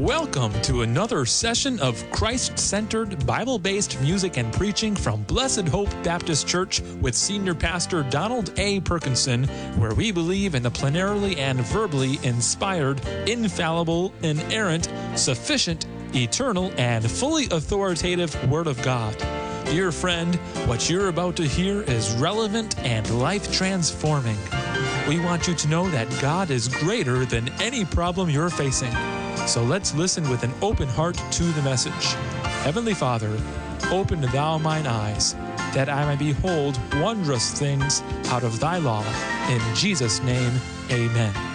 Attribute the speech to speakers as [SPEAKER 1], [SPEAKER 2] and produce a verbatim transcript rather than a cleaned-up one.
[SPEAKER 1] Welcome to another session of Christ-centered, Bible-based music and preaching from Blessed Hope Baptist Church with Senior Pastor Donald A. Perkinson, where we believe in the plenarily and verbally inspired, infallible, inerrant, sufficient, eternal, and fully authoritative Word of God. Dear friend, what you're about to hear is relevant and life-transforming. We want you to know that God is greater than any problem you're facing. So let's listen with an open heart to the message. Heavenly Father, open thou mine eyes, that I may behold wondrous things out of thy law. In Jesus' name, amen.